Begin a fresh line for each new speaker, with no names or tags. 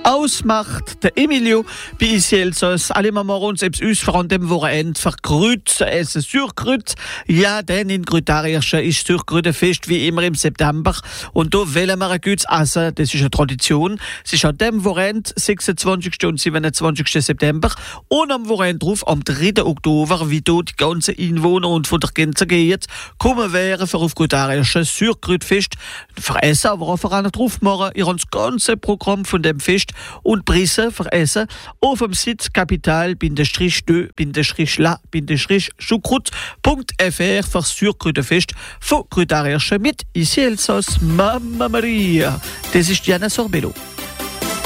Ausmacht der Emilio bei uns Elsass. Alle wir morgens etwas von dem Wochenende vergrüht, essen Surgrüt. Ja, denn in Grütarierschen ist Surgrütefest wie immer im September. Und da wählen wir ein gutes Essen. Das ist eine Tradition. Es ist an dem Wochenende, 26. und 27. September. Und am Wochenende drauf, am 3. Oktober, wie dort die ganzen Einwohner und von der Gänse gehen, kommen wären für auf Grütarierschen Surgrütfest. Für Essen, aber auch für einen drauf machen. Ihr habt das ganze Programm von dem Fest und Preise für Essen auf dem Site capital-de-la-schukrut.fr für Surgrütefest von Grütarierschen mit Isi Elsass. Mamma Maria, das ist Diana Sorbello.